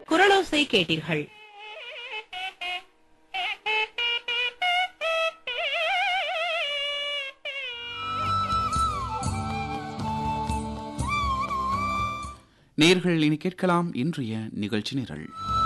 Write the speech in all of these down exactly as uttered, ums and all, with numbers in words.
குரலோசை கேட்டீர்கள். நேயர்கள் இனி கேட்கலாம் இன்றைய நிகழ்ச்சி நிரல்.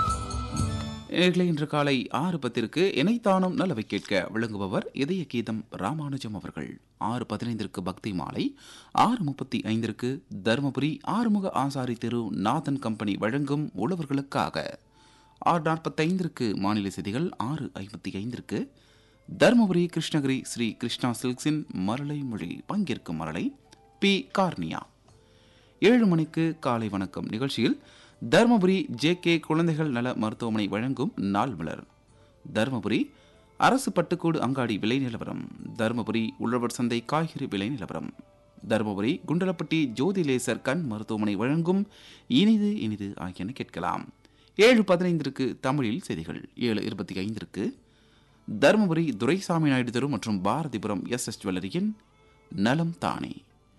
நேயர்களே, இன்று காலை ஆறு பத்திற்கு இணைத்தானும் நல்லவை கேட்க விளங்குபவர் இதய கீதம் ராமானுஜம் அவர்கள். ஆறு பதினைந்திற்கு பக்தி மாலை, ஆறு முப்பத்தி ஐந்திற்கு தருமபுரி ஆறுமுக ஆசாரி திரு நாதன் கம்பெனி வழங்கும் உழவர்களுக்காக, ஆறு நாற்பத்தைந்திற்கு மாநில செய்திகள், ஆறு ஐம்பத்தி ஐந்திற்கு தருமபுரி கிருஷ்ணகிரி ஸ்ரீ கிருஷ்ணா சில்க்ஸின் மரளை மொழி பங்கேற்கும் மரளை பி கார்னியா. ஏழு மணிக்கு காலை வணக்கம் நிகழ்ச்சியில் தருமபுரி ஜே கே குழந்தைகள் நல மருத்துவமனை வழங்கும் நாள் மலர், தருமபுரி அரசு பட்டுக்கூடு அங்காடி விலை நிலவரம், தருமபுரி உழவர் சந்தை காய்கறி விலை நிலவரம், தருமபுரி குண்டலப்பட்டி ஜோதி லேசர் கண் மருத்துவமனை வழங்கும் இனிது இனிது ஆகியன கேட்கலாம். ஏழு பதினைந்திற்கு தமிழில் செய்திகள். ஏழு இருபத்தி ஐந்திற்கு தருமபுரி துரைசாமி நாயுடு தெரு மற்றும் பாரதிபுரம் எஸ் எஸ் ஜுவல்லரியின் நலம் தானே.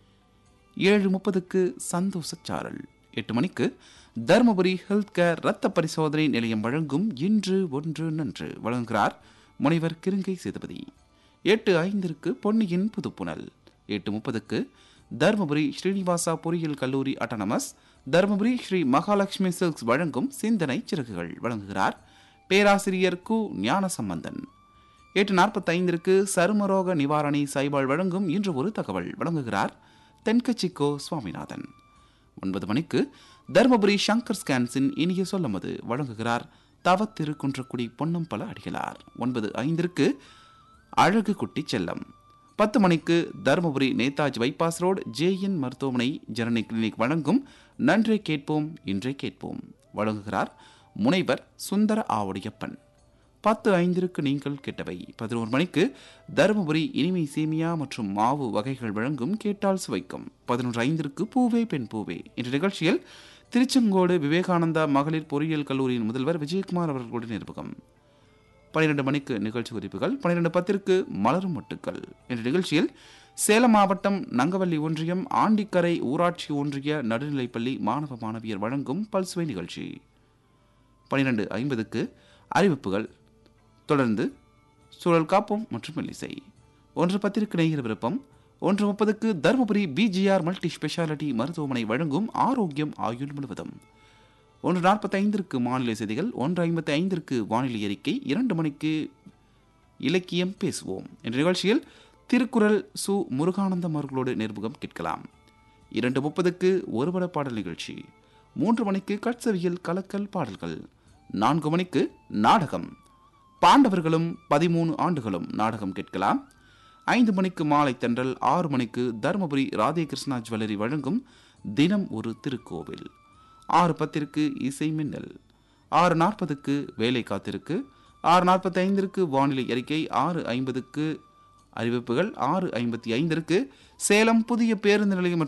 ஏழு முப்பதுக்கு சந்தோஷ சாரல். எட்டு மணிக்கு தருமபுரி ஹெல்த் கேர் ரத்த பரிசோதனை நிலையம் வழங்கும் இன்று ஒன்று நன்று வழங்குகிறார் முனைவர் கிருங்கை சேதுபதி. எட்டு ஐந்திற்கு பொன்னியின் புதுப்புணல். எட்டு முப்பதுக்கு தருமபுரி ஸ்ரீனிவாசா பொறியியல் கல்லூரி அட்டானமஸ் தருமபுரி ஸ்ரீ மகாலட்சுமி சில்க்ஸ் வழங்கும் சிந்தனை சிறகுகள் வழங்குகிறார் பேராசிரியர் கு ஞானசம்பந்தன். எட்டு நாற்பத்தி ஐந்திற்கு சருமரோக நிவாரணி சைபால் வழங்கும் இன்று ஒரு தகவல் வழங்குகிறார் தென்கட்சிக்கோ சுவாமிநாதன். ஒன்பது மணிக்கு தருமபுரி சங்கர் ஸ்கேன்ஸின் இனிய சொல்லமது வழங்குகிறார் தவ திருக்குன்றக்குடி பொன்னம்பல அடிகளார். ஒன்பது ஐந்திற்கு அழகு குட்டி செல்லம். பத்து மணிக்கு Dharmapuri Netaji bypass road J N மருத்துவமனை ஜனனி கிளினிக் வழங்கும் நன்றே கேட்போம் இன்றே கேட்போம் வழங்குகிறார் முனைவர் சுந்தர ஆவுடையப்பன். பத்து ஐந்திற்கு நீங்கள் கேட்டவை. பதினோரு மணிக்கு தருமபுரி இனிமை சேமியா மற்றும் மாவு வகைகள் வழங்கும் கேட்டால் சுவைக்கும். பதினொன்று ஐந்திற்கு பூவே பெண் பூவே என்ற நிகழ்ச்சியில் திருச்செங்கோடு விவேகானந்தா மகளிர் பொறியியல் கல்லூரியின் முதல்வர் விஜயகுமார் அவர்களுடைய நிர்வாகம். பனிரெண்டு மணிக்கு நிகழ்ச்சி குறிப்புகள். பனிரெண்டு பத்திற்கு மலரும் மொட்டுக்கள் என்ற நிகழ்ச்சியில் சேலம் மாவட்டம் நங்கவல்லி ஒன்றியம் ஆண்டிக்கரை ஊராட்சி ஒன்றிய நடுநிலைப்பள்ளி மாணவ மாணவியர் வழங்கும் பல்சுவை நிகழ்ச்சி. பனிரெண்டு ஐம்பதுக்கு அறிவிப்புகள், தொடர்ந்து சூழல் காப்போம் மற்றும் மெல்லிசை. ஒன்று பத்திற்கு நேயர் விருப்பம். ஒன்று முப்பதுக்கு தருமபுரி பிஜிஆர் மல்டி ஸ்பெஷாலிட்டி மருத்துவமனை வழங்கும் ஆரோக்கியம் ஆயுள் முழுவதும். ஒன்று நாற்பத்தி ஐந்திற்கு மாநில செய்திகள். ஒன்று ஐம்பத்தி ஐந்திற்கு வானிலை அறிக்கை. இரண்டு மணிக்கு இலக்கியம் பேசுவோம் என்ற நிகழ்ச்சியில் திருக்குறள் சு முருகானந்தம் அவர்களோடு நேர்முகம் கேட்கலாம். இரண்டு முப்பதுக்கு ஒருபட பாடல் நிகழ்ச்சி. மூன்று மணிக்கு கட்சவியல் கலக்கல் பாடல்கள். நான்கு மணிக்கு நாடகம் பாண்டவர்களும் பதிமூணு ஆண்டுகளும் நாடகம் கேட்கலாம். ஐந்து மணிக்கு மாலை தென்றல். ஆறு மணிக்கு தருமபுரி ராதே கிருஷ்ணா ஜுவல்லரி வழங்கும் தினம் ஒரு திருக்கோவில். ஆறு பத்திற்கு இசை மின்னல். ஆறு நாற்பதுக்கு வேலை காத்திருக்கு. ஆறு நாற்பத்தி ஐந்திற்கு வானிலை அறிக்கை. ஆறு ஐம்பதுக்கு அறிவிப்புகள். ஆறு ஐம்பத்தி ஐந்திற்கு சேலம் புதிய பேருந்து நிலையம்